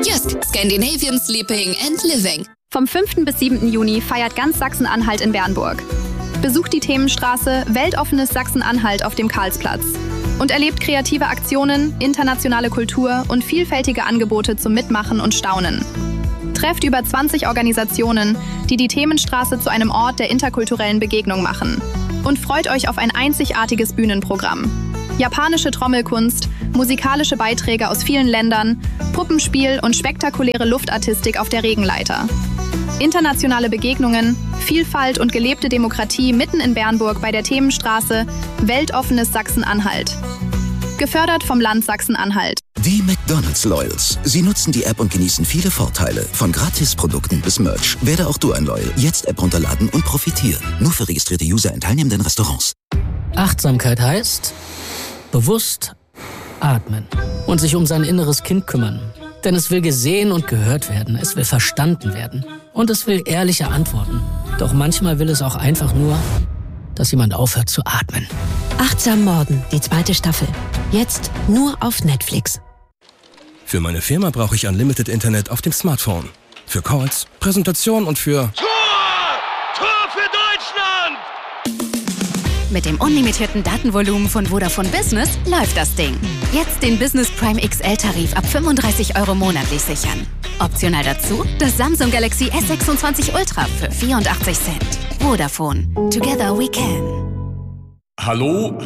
JUST Scandinavian Sleeping and Living. Vom 5. bis 7. Juni feiert ganz Sachsen-Anhalt in Bernburg. Besucht die Themenstraße Weltoffenes Sachsen-Anhalt auf dem Karlsplatz und erlebt kreative Aktionen, internationale Kultur und vielfältige Angebote zum Mitmachen und Staunen. Trefft über 20 Organisationen, die die Themenstraße zu einem Ort der interkulturellen Begegnung machen. Und freut euch auf ein einzigartiges Bühnenprogramm. Japanische Trommelkunst, musikalische Beiträge aus vielen Ländern, Puppenspiel und spektakuläre Luftartistik auf der Regenleiter. Internationale Begegnungen, Vielfalt und gelebte Demokratie mitten in Bernburg bei der Themenstraße Weltoffenes Sachsen-Anhalt. Gefördert vom Land Sachsen-Anhalt. Die McDonald's Loyals. Sie nutzen die App und genießen viele Vorteile. Von Gratisprodukten bis Merch. Werde auch du ein Loyal. Jetzt App runterladen und profitieren. Nur für registrierte User in teilnehmenden Restaurants. Achtsamkeit heißt bewusst atmen und sich um sein inneres Kind kümmern. Denn es will gesehen und gehört werden. Es will verstanden werden. Und es will ehrliche Antworten. Doch manchmal will es auch einfach nur, dass jemand aufhört zu atmen. Achtsam Morden, die 2. Staffel. Jetzt nur auf Netflix. Für meine Firma brauche ich Unlimited Internet auf dem Smartphone. Für Calls, Präsentationen und für... Tor für Deutschland! Mit dem unlimitierten Datenvolumen von Vodafone Business läuft das Ding. Jetzt den Business Prime XL-Tarif ab 35 € monatlich sichern. Optional dazu das Samsung Galaxy S26 Ultra für 84 Cent. Vodafone. Together we can. Hallo?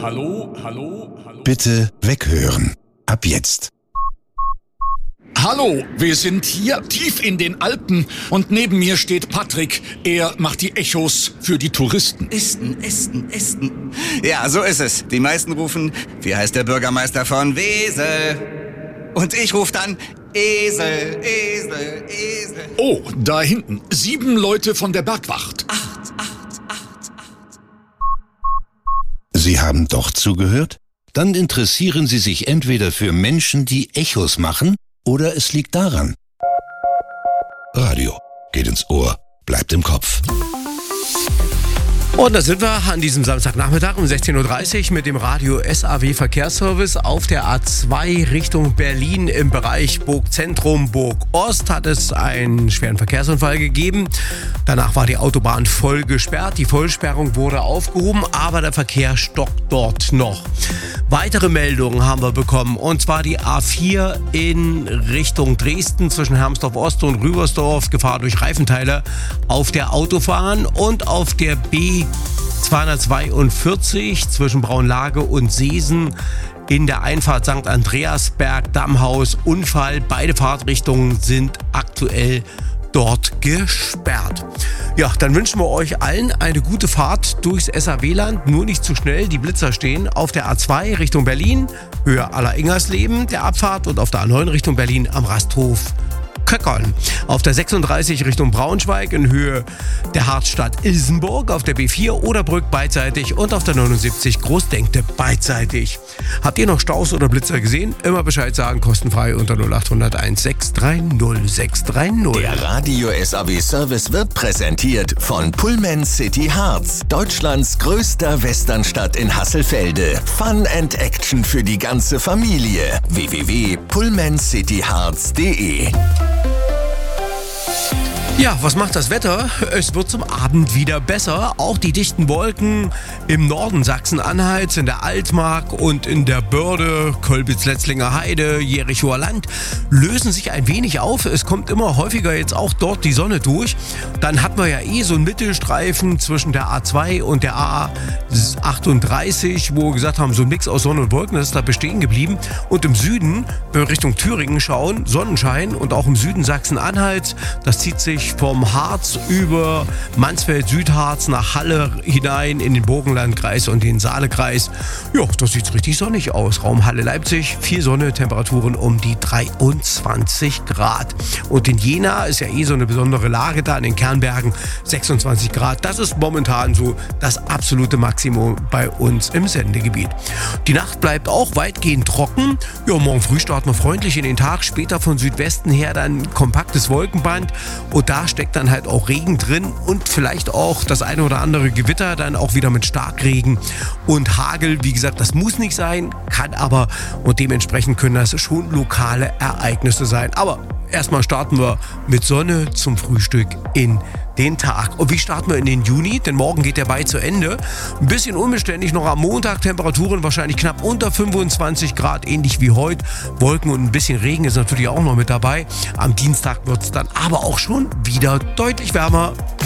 Bitte weghören. Ab jetzt. Hallo, wir sind hier tief in den Alpen und neben mir steht Patrick. Er macht die Echos für die Touristen. Esten. Ja, so ist es. Die meisten rufen, wie heißt der Bürgermeister von Wesel? Und ich rufe dann, Esel. Oh, da hinten. 7 Leute von der Bergwacht. 8. Sie haben doch zugehört? Dann interessieren Sie sich entweder für Menschen, die Echos machen, oder es liegt daran. Radio geht ins Ohr, bleibt im Kopf. Und da sind wir an diesem Samstagnachmittag um 16.30 Uhr mit dem Radio SAW Verkehrsservice auf der A2 Richtung Berlin im Bereich Burgzentrum, Burgost hat es einen schweren Verkehrsunfall gegeben. Danach war die Autobahn voll gesperrt. Die Vollsperrung wurde aufgehoben, aber der Verkehr stockt dort noch. Weitere Meldungen haben wir bekommen, und zwar die A4 in Richtung Dresden zwischen Hermsdorf-Ost und Rübersdorf, Gefahr durch Reifenteile auf der Autobahn, und auf der B242 zwischen Braunlage und Seesen in der Einfahrt St. Andreasberg, Dammhaus, Unfall. Beide Fahrtrichtungen sind aktuell dort gesperrt. Ja, dann wünschen wir euch allen eine gute Fahrt durchs SAW-Land. Nur nicht zu schnell, die Blitzer stehen auf der A2 Richtung Berlin, Höhe Aller-Ingersleben, der Abfahrt, und auf der A9 Richtung Berlin am Rasthof Köckern. Auf der 36 Richtung Braunschweig in Höhe der Harzstadt Ilsenburg, auf der B4 Oderbrück beidseitig und auf der 79 Großdenkte beidseitig. Habt ihr noch Staus oder Blitzer gesehen? Immer Bescheid sagen, kostenfrei unter 0800 1630 630. Der Radio SAW Service wird präsentiert von Pullman City Harz, Deutschlands größter Westernstadt in Hasselfelde. Fun and Action für die ganze Familie. www.pullmancityharz.de. Ja, was macht das Wetter? Es wird zum Abend wieder besser. Auch die dichten Wolken im Norden Sachsen-Anhalts, in der Altmark und in der Börde, Kölbitz-Letzlinger Heide, Jerichoer Land lösen sich ein wenig auf. Es kommt immer häufiger jetzt auch dort die Sonne durch. Dann hat man ja so einen Mittelstreifen zwischen der A2 und der A38, wo wir gesagt haben, so ein Mix aus Sonne und Wolken, das ist da bestehen geblieben. Und im Süden, wenn wir Richtung Thüringen schauen, Sonnenschein, und auch im Süden Sachsen-Anhalts, das zieht sich vom Harz über Mansfeld, Südharz nach Halle hinein in den Burgenlandkreis und den Saalekreis. Ja, das sieht richtig sonnig aus. Raum Halle-Leipzig, viel Sonne, Temperaturen um die 23 Grad. Und in Jena ist ja so eine besondere Lage da, in den Kernbergen 26 Grad. Das ist momentan so das absolute Maximum bei uns im Sendegebiet. Die Nacht bleibt auch weitgehend trocken. Ja, morgen früh starten wir freundlich in den Tag. Später von Südwesten her dann kompaktes Wolkenband. Und da da steckt dann halt auch Regen drin und vielleicht auch das eine oder andere Gewitter, dann auch wieder mit Starkregen und Hagel. Wie gesagt, das muss nicht sein, kann aber und dementsprechend können das schon lokale Ereignisse sein. Aber erstmal starten wir mit Sonne zum Frühstück in den Tag. Und wie starten wir in den Juni? Denn morgen geht der bald zu Ende. Ein bisschen unbeständig noch am Montag. Temperaturen wahrscheinlich knapp unter 25 Grad, ähnlich wie heute. Wolken und ein bisschen Regen ist natürlich auch noch mit dabei. Am Dienstag wird es dann aber auch schon wieder deutlich wärmer.